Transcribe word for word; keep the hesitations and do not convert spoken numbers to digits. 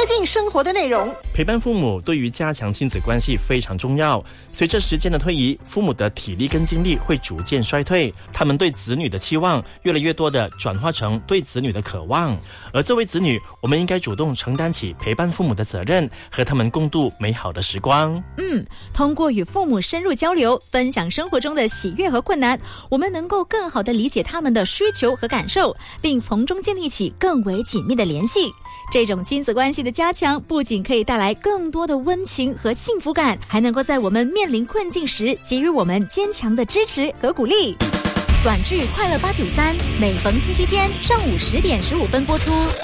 近生活的内容。 陪伴父母对于加强亲子关系非常重要。随着时间的推移，父母的体力跟精力会逐渐衰退，他们对子女的期望越来越多的转化成对子女的渴望。而作为子女，我们应该主动承担起陪伴父母的责任，和他们共度美好的时光。 嗯，通过与父母深入交流，分享生活中的喜悦和困难，我们能够更好地理解他们的需求和感受，并从中建立起更为紧密的联系。这种亲子关系的加强，不仅可以带来更多的温情和幸福感，还能够在我们面临困境时给予我们坚强的支持和鼓励。短剧《快乐八九三》每逢星期天上午十点十五分播出。